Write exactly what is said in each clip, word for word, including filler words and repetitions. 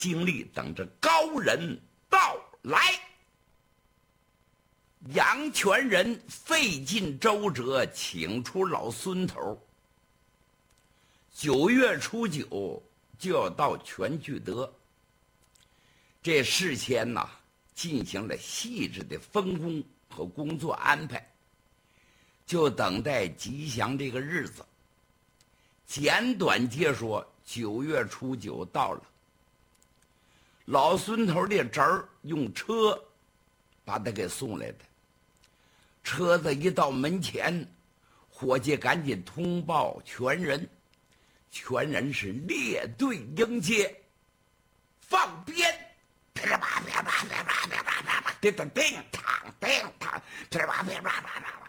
经历等着高人到来。杨全仁费尽周折请出老孙头，九月初九就要到全聚德。这事前呐、啊，进行了细致的分工和工作安排，就等待吉祥这个日子。简短接说，九月初九到了，老孙头的侄儿用车把他给送来的。车子一到门前，伙计赶紧通报全人，全人是列队迎接，放鞭，噼里啪啦啪啦啪啦啪啦啪啦啪啦，叮当叮当叮当，噼里啪啦啪啦啪啦。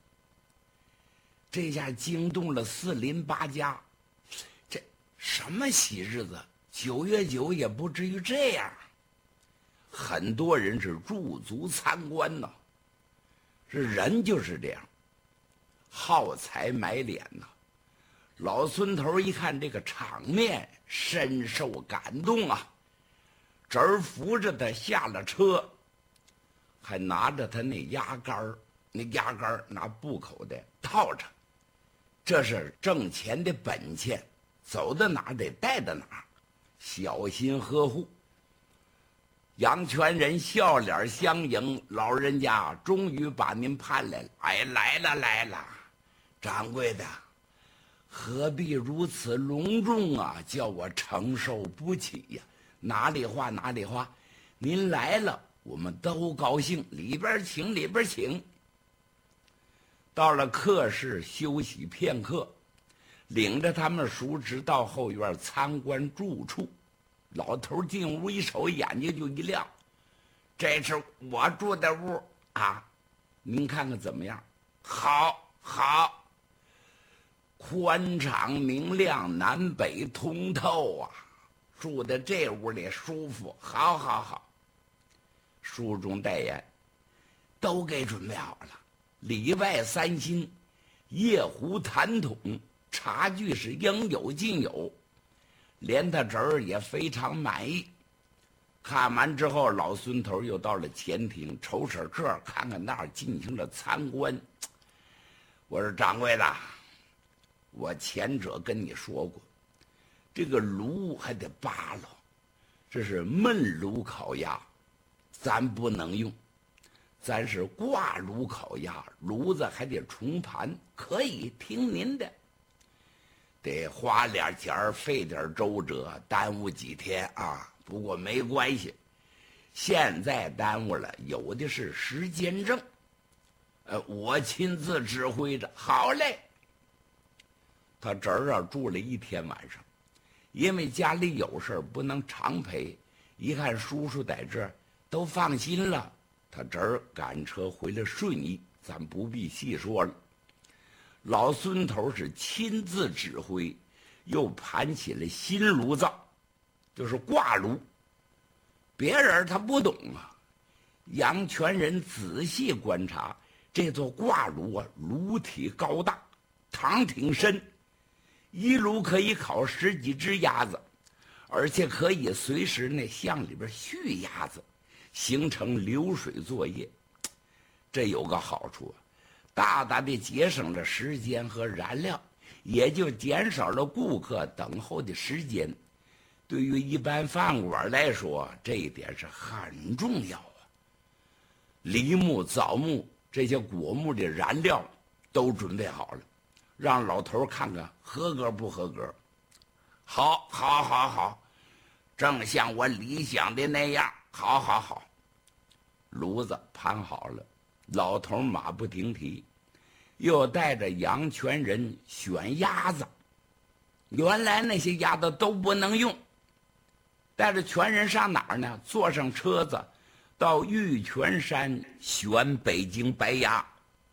这下惊动了四邻八家，这什么喜日子？九月九也不至于这样。很多人是驻足参观呢。这人就是这样，好财买脸呐、啊！老孙头一看这个场面，深受感动啊，侄儿扶着他下了车，还拿着他那压杆儿，那压杆儿拿布口袋套着，这是挣钱的本钱，走到哪儿得带到哪儿，小心呵护。杨全仁笑脸相迎，老人家终于把您盼来了。哎，来了来了，掌柜的，何必如此隆重啊？叫我承受不起呀！哪里话哪里话，您来了，我们都高兴。里边请，里边请。到了客室休息片刻，领着他们叔侄到后院参观住处。老头进屋一瞅，眼睛就一亮，这是我住的屋啊，您看看怎么样？好，好，宽敞明亮，南北通透啊，住在这屋里舒服，好，好，好。书中代言，都给准备好了，里外三新，夜壶坛桶，茶具是应有尽有。连他侄儿也非常满意。看完之后，老孙头又到了前厅，瞅瞅这儿，看看那儿，进行了参观。我说掌柜的，我前者跟你说过，这个炉还得扒了，这是焖炉烤鸭，咱不能用，咱是挂炉烤鸭，炉子还得重盘，可以听您的。得花点钱儿，费点周折，耽误几天啊！不过没关系，现在耽误了，有的是时间挣。呃，我亲自指挥着。好嘞。他侄儿啊住了一天晚上，因为家里有事儿不能常陪，一看叔叔在这儿，都放心了。他侄儿赶车回了顺义，咱不必细说了。老孙头是亲自指挥，又盘起了新炉灶，就是挂炉。别人他不懂啊。杨全仁仔细观察，这座挂炉啊，炉体高大，膛挺深，一炉可以烤十几只鸭子，而且可以随时那向里边续鸭子，形成流水作业。这有个好处啊，大大的节省了时间和燃料，也就减少了顾客等候的时间。对于一般饭馆来说，这一点是很重要啊。梨木、枣木这些果木的燃料都准备好了，让老头看看合格不合格。好，好，好，好，正像我理想的那样。好，好，好。炉子盘好了，老头马不停蹄，又带着杨全仁选鸭子。原来那些鸭子都不能用，带着全人上哪儿呢？坐上车子，到玉泉山选北京白鸭。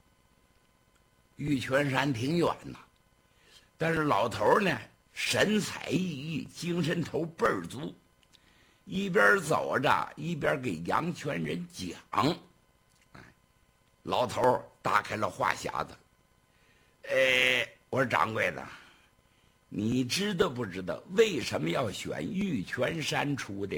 玉泉山挺远呐，但是老头呢，神采奕奕，精神头倍儿足，一边走着一边给杨全仁讲。老头打开了话匣子，哎，我说掌柜的， 你知道不知道为什么要选玉泉山出的？